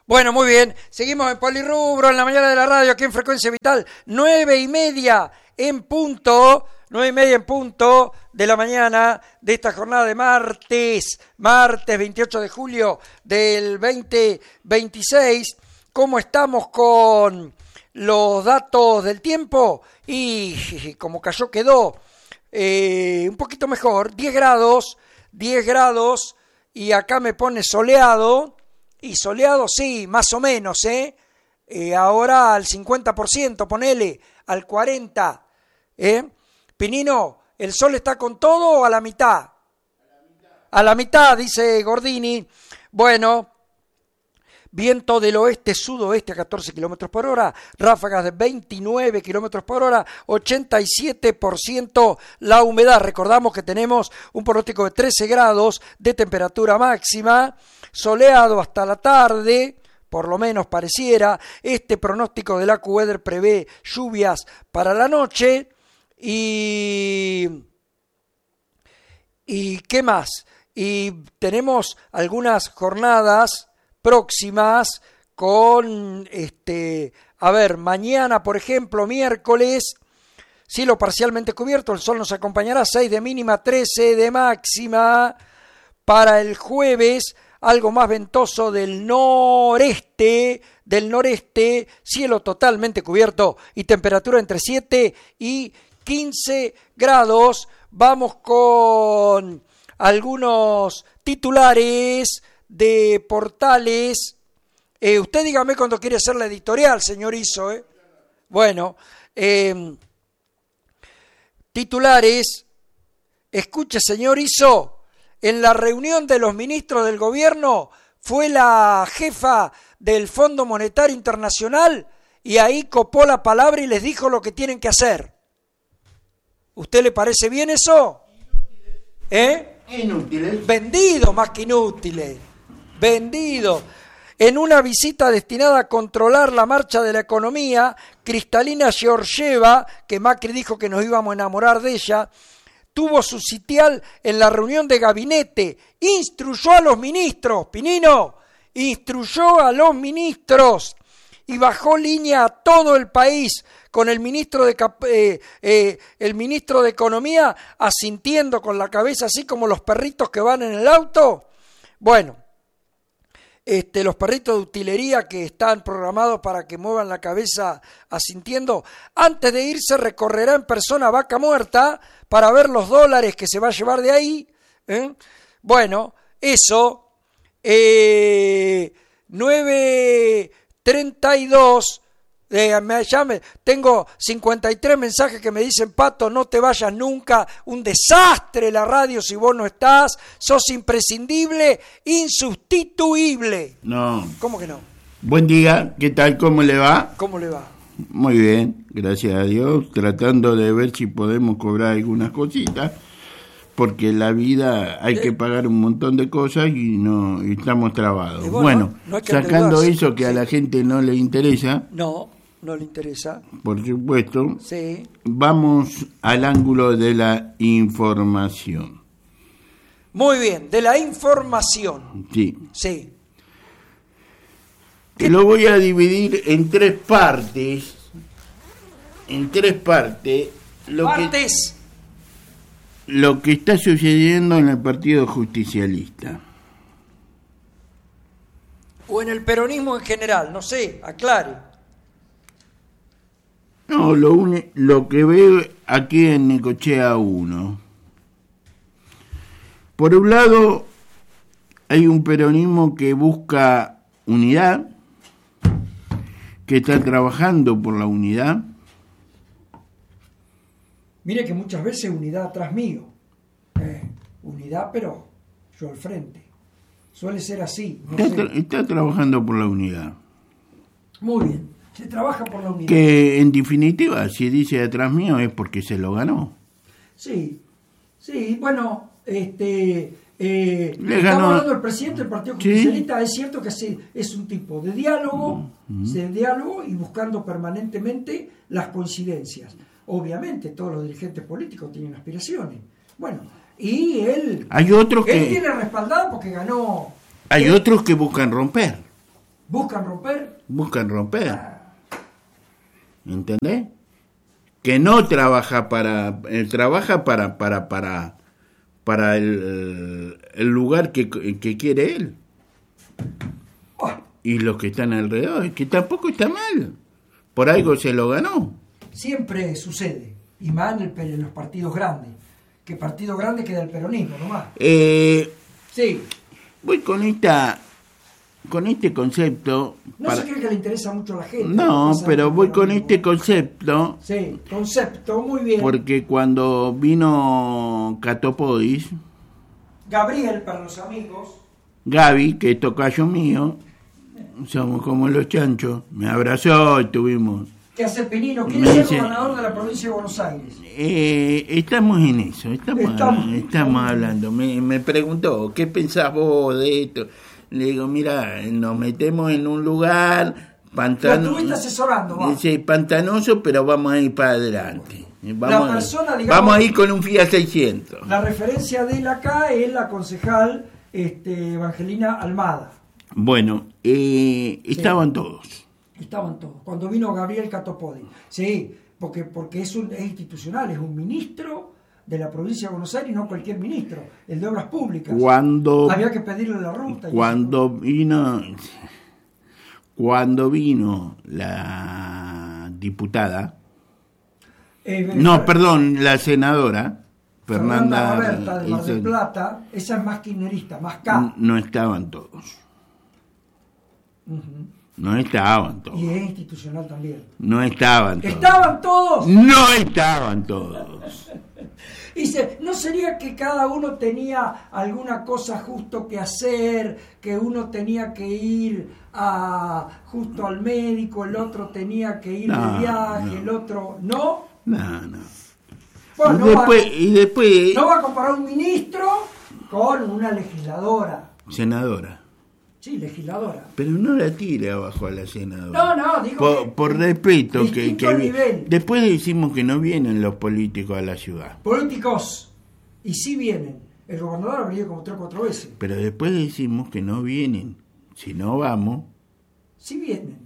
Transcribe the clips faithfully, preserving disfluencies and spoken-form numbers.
Bueno, muy bien. Seguimos en Polirrubro, en la mañana de la radio, aquí en Frecuencia Vital. Nueve y media en punto, nueve y media en punto de la mañana de esta jornada de martes, martes veintiocho de julio del veinte veintiséis. ¿Cómo estamos con los datos del tiempo? Y como cayó quedó, eh, un poquito mejor, diez grados, diez grados, y acá me pone soleado. Y soleado, sí, más o menos, ¿eh? eh ahora al cincuenta por ciento, ponele, al cuarenta por ciento, ¿eh? Pinino, ¿el sol está con todo o a la mitad? A la mitad, a la mitad, dice Gordini. Bueno, viento del oeste-sudoeste a catorce kilómetros por hora, ráfagas de veintinueve kilómetros por hora, ochenta y siete por ciento la humedad. Recordamos que tenemos un pronóstico de trece grados de temperatura máxima, soleado hasta la tarde, por lo menos pareciera. Este pronóstico del AccuWeather prevé lluvias para la noche y... ¿Y qué más? Y tenemos algunas jornadas próximas con, este, a ver, mañana, por ejemplo, miércoles, cielo parcialmente cubierto, el sol nos acompañará, seis de mínima, trece de máxima. Para el jueves, algo más ventoso del noreste, del noreste, cielo totalmente cubierto y temperatura entre siete y quince grados. Vamos con algunos titulares de portales. Eh, usted dígame cuando quiere hacer la editorial, señor Iso. ¿eh? Bueno, eh, titulares. Escuche, señor Iso. En la reunión de los ministros del gobierno fue la jefa del Fondo Monetario Internacional y ahí copó la palabra y les dijo lo que tienen que hacer. ¿Usted le parece bien eso? ¿Eh? Inútiles. Vendido más que inútiles. Vendido. En una visita destinada a controlar la marcha de la economía, Kristalina Georgieva, que Macri dijo que nos íbamos a enamorar de ella, tuvo su sitial en la reunión de gabinete, instruyó a los ministros, Pinino, instruyó a los ministros y bajó línea a todo el país, con el ministro de eh, eh, el ministro de Economía asintiendo con la cabeza así como los perritos que van en el auto. Bueno, este, los perritos de utilería que están programados para que muevan la cabeza asintiendo. Antes de irse recorrerá en persona Vaca Muerta para ver los dólares que se va a llevar de ahí. ¿eh? Bueno, eso, eh, nueve treinta y dos, eh, me llame, tengo cincuenta y tres mensajes que me dicen: Pato, no te vayas nunca, un desastre la radio si vos no estás, sos imprescindible, insustituible. No. ¿Cómo que no? Buen día, ¿qué tal? ¿Cómo le va? ¿Cómo le va? Muy bien, gracias a Dios, tratando de ver si podemos cobrar algunas cositas, porque en la vida hay que pagar un montón de cosas y no y estamos trabados. Y bueno, bueno no sacando endeudarse. eso que sí. A la gente no le interesa. No, no le interesa. Por supuesto. Sí. Vamos al ángulo de la información. Muy bien, de la información. Sí. Sí. Te lo voy a dividir en tres partes. En tres partes. Lo Partes. Que, lo que está sucediendo en el Partido Justicialista. O en el peronismo en general, no sé, aclare. No, lo, une, lo que veo aquí en Necochea uno. Por un lado, hay un peronismo que busca unidad, que está trabajando por la unidad. Mire que muchas veces unidad atrás mío. Eh, unidad, pero yo al frente. Suele ser así. No está, sé. tra- está trabajando por la unidad. Muy bien. Se trabaja por la unidad. Que en definitiva, si dice atrás mío es porque se lo ganó. Sí, sí, bueno, este... Eh, Le estamos ganó. hablando del presidente del Partido Sí. Justicialista. Es cierto que sí, es un tipo de diálogo, uh-huh. de diálogo y buscando permanentemente las coincidencias. Obviamente todos los dirigentes políticos tienen aspiraciones. Bueno, y él, Hay otros él que tiene respaldado porque ganó. hay él, otros que buscan romper. ¿Buscan romper? Buscan romper. ¿Entendés? Que no trabaja para... Eh, trabaja para para para para el, el lugar que, que quiere él. Oh. Y los que están alrededor, que tampoco está mal. Por algo se lo ganó. Siempre sucede, y más en, el, en los partidos grandes. Que partido grande queda el peronismo, nomás. Eh, sí. Voy con esta... Con este concepto... No para... se cree que le interesa mucho a la gente. No, pero voy con este concepto... Sí, concepto, muy bien. Porque cuando vino Catopodis... Gabriel, para los amigos... Gaby, que es tocayo mío... Somos como los chanchos. Me abrazó y tuvimos... ¿Qué hace Pinino? ¿Quién es el gobernador de la provincia de Buenos Aires? Eh, estamos en eso. Estamos, estamos, estamos hablando. Me, me preguntó, ¿qué pensás vos de esto? Le digo, mira, nos metemos en un lugar pantanoso. Lo estuviste asesorando, va. Sí, pantanoso, pero vamos a ir para adelante. Vamos, la persona, digamos, vamos a ir con un Fiat seiscientos. La referencia de él acá es la concejal este, Evangelina Almada. Bueno, eh, estaban sí. todos. Estaban todos. Cuando vino Gabriel Catopodi. Sí, porque, porque es, un, es institucional, es un ministro de la provincia de Buenos Aires y no cualquier ministro, el de Obras Públicas. Cuando había que pedirle la ruta. Cuando vino, cuando vino la diputada, eh, no, Fer, perdón, la senadora Fernanda, Fernanda Berta de Mar del Plata, esa es más kirchnerista, más K. No estaban todos. Uh-huh. No estaban todos. Y es institucional también. No estaban todos. ¿Estaban todos? No estaban todos. Dice, ¿no sería que cada uno tenía alguna cosa justo que hacer, que uno tenía que ir a justo al médico, el otro tenía que ir no, de viaje, no. el otro no? No, no. Bueno, y, no después, va, y después... No va a comparar un ministro con una legisladora. Senadora. Sí, legisladora. Pero no la tire abajo a la senadora. No, no, digo Por, que por respeto que, que nivel. Después decimos que no vienen los políticos a la ciudad. Políticos. Y sí vienen. El gobernador ha venido como tres o cuatro veces. Pero después decimos que no vienen. Si no vamos... Sí vienen.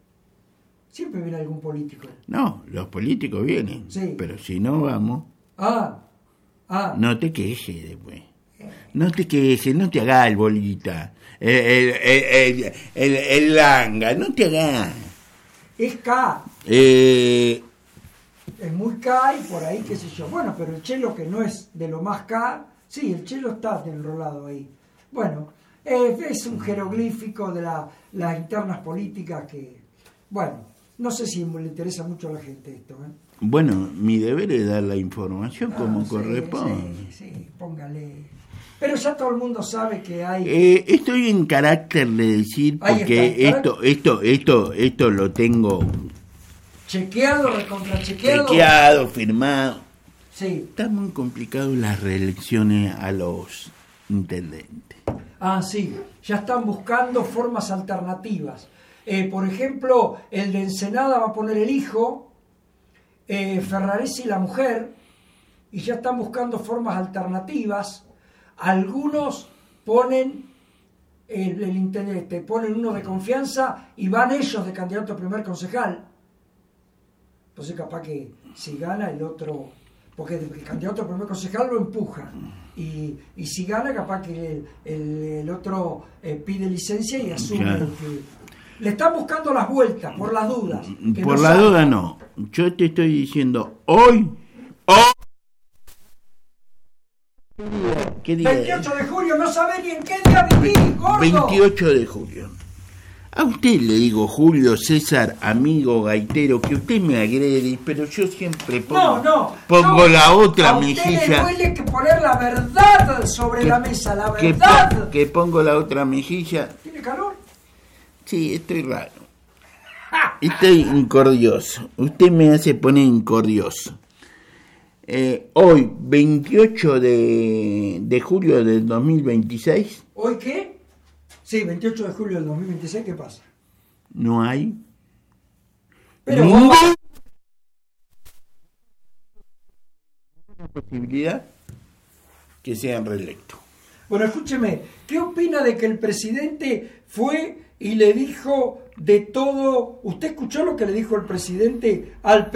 Siempre viene algún político. No, los políticos vienen. Sí. Pero si no vamos... Ah, ah. No te quejes después. No te quejes, no te hagas el bolita. El, el, el, el, el, el langa, no te hagas. Es K. Eh... Es muy K y por ahí, qué sé yo. Bueno, pero el chelo que no es de lo más K, sí, el chelo está enrolado ahí. Bueno, eh, es un jeroglífico de la, las internas políticas que, bueno, no sé si le interesa mucho a la gente esto. ¿eh? Bueno, mi deber es dar la información ah, como sí, corresponde. Sí, sí, póngale. Pero ya todo el mundo sabe que hay... Eh, estoy en carácter de decir, porque está, esto, esto, esto, esto lo tengo... Chequeado, recontrachequeado. Chequeado, firmado. Sí. Están muy complicadas las reelecciones a los intendentes. Ah, sí. Ya están buscando formas alternativas. Eh, por ejemplo, el de Ensenada va a poner el hijo, eh, Ferraresi la mujer, y ya están buscando formas alternativas. Algunos ponen el, el intendente, ponen uno de confianza y van ellos de candidato a primer concejal. Entonces capaz que si gana el otro, porque el candidato a primer concejal lo empuja, y, y si gana capaz que el, el, el otro eh, pide licencia y asume claro. el que... Le están buscando las vueltas, por las dudas. Por no la salga. duda no. Yo te estoy diciendo, hoy, hoy... ¿Qué día veintiocho de julio, no sabés ni en qué día vivís, gordo. veintiocho de julio. A usted le digo, Julio César, amigo gaitero, que usted me agrede, pero yo siempre pongo, no, no, pongo no, la otra a mejilla. A usted le duele que poner la verdad sobre que, la mesa, la que verdad. Po, que pongo la otra mejilla. ¿Tiene calor? Sí, estoy raro. Estoy incordioso. Usted me hace poner incordioso. Eh, hoy, veintiocho de julio del dos mil veintiséis. ¿Hoy qué? Sí, veintiocho de julio del dos mil veintiséis, ¿qué pasa? No hay Pero ninguna posibilidad que sean reelectos. Bueno, escúcheme, ¿qué opina de que el presidente fue y le dijo de todo. ¿Usted escuchó lo que le dijo el presidente al